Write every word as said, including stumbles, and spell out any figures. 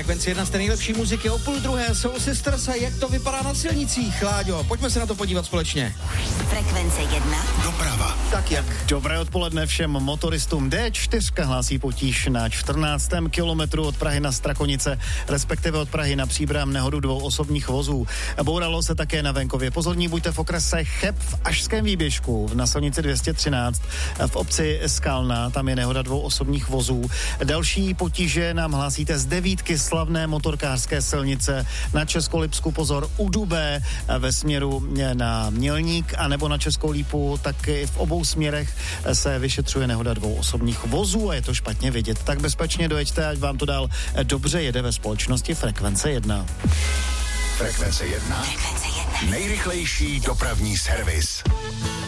Frekvenci jedna z té nejlepší muziky o půl druhé Soul Sisters a jak to vypadá na silnicích, Láďo? Pojďme se na to podívat společně. Frekvence jedna. Doprava. Tak jak? Dobré odpoledne všem motoristům. dé čtyři hlásí potíž na čtrnáctém kilometru od Prahy na Strakonice, respektive od Prahy na Příbram nehodu dvou osobních vozů. Bouralo se také na venkově. Pozorní buďte v okrese Cheb v Ašském výběžku na silnici dvě stě třináct v obci Skalna, tam je nehoda dvou osobních vozů. Další potíže nám hlásíte z devítky slavné motorkářské silnice na Českolipsku, pozor, u Dubé ve směru na Mělník a nebo na Českou Lípu, tak i v obou směrech se vyšetřuje nehoda dvou osobních vozů a je to špatně vidět. Tak bezpečně dojeďte, ať vám to dál dobře jede ve společnosti Frekvence jedna. Frekvence jedna. Frekvence jedna. Nejrychlejší dopravní servis.